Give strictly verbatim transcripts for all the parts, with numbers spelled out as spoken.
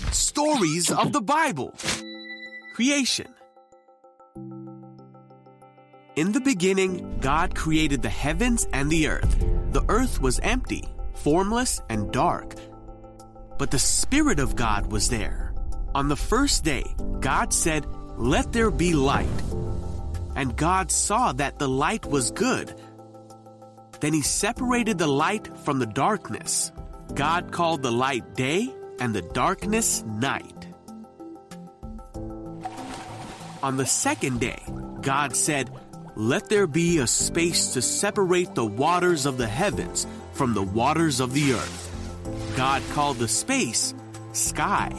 Stories of the Bible. Creation. In the beginning, God created the heavens and the earth. The earth was empty, formless, and dark. But the Spirit of God was there. On the first day, God said, "Let there be light." And God saw that the light was good. Then he separated the light from the darkness. God called the light day and the darkness night. On the second day, God said, "Let there be a space to separate the waters of the heavens from the waters of the earth." God called the space sky.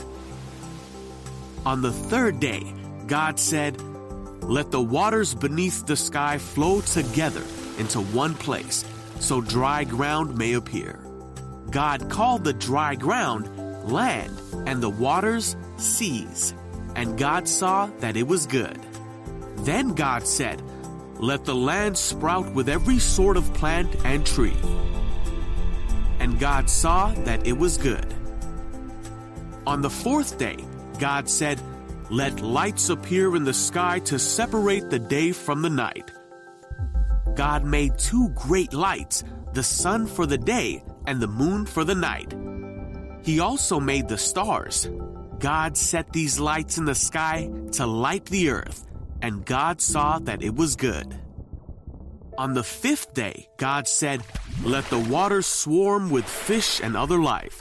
On the third day, God said, "Let the waters beneath the sky flow together into one place, so dry ground may appear." God called the dry ground land and the waters seas, and God saw that it was good. Then God said, "Let the land sprout with every sort of plant and tree." And God saw that it was good. On the fourth day, God said, "Let lights appear in the sky to separate the day from the night." God made two great lights, the sun for the day and the moon for the night. He also made the stars. God set these lights in the sky to light the earth, and God saw that it was good. On the fifth day, God said, "Let the waters swarm with fish and other life.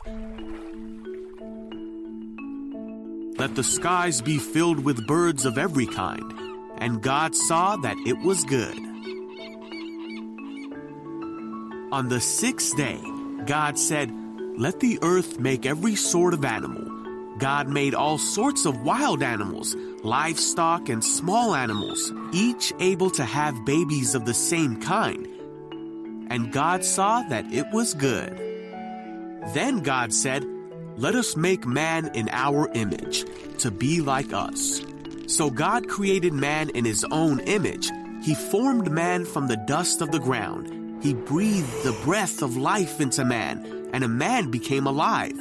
Let the skies be filled with birds of every kind." And God saw that it was good. On the sixth day, God said, "Let the earth make every sort of animal." God made all sorts of wild animals, livestock and small animals, each able to have babies of the same kind. And God saw that it was good. Then God said, "Let us make man in our image, to be like us." So God created man in his own image. He formed man from the dust of the ground. He breathed the breath of life into man, and a man became alive.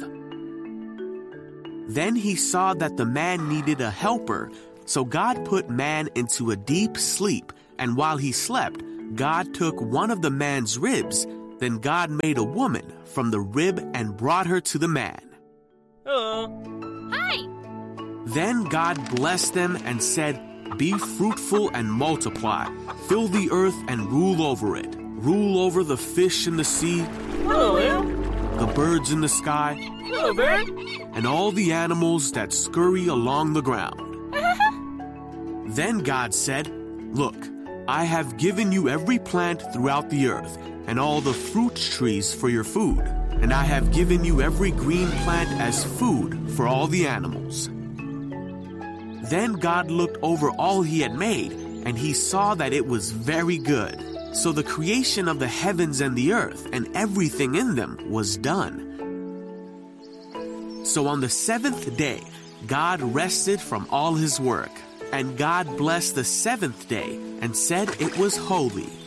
Then he saw that the man needed a helper, so God put man into a deep sleep, and while he slept, God took one of the man's ribs. Then God made a woman from the rib and brought her to the man. Hello. Hi. Then God blessed them and said, "Be fruitful and multiply. Fill the earth and rule over it. Rule over the fish in the sea, Hello, Will. the birds in the sky, Hello, Bird. and all the animals that scurry along the ground." Then God said, "Look, I have given you every plant throughout the earth, and all the fruit trees for your food, and I have given you every green plant as food for all the animals." Then God looked over all he had made, and he saw that it was very good. So the creation of the heavens and the earth and everything in them was done. So on the seventh day, God rested from all his work, and God blessed the seventh day and said it was holy.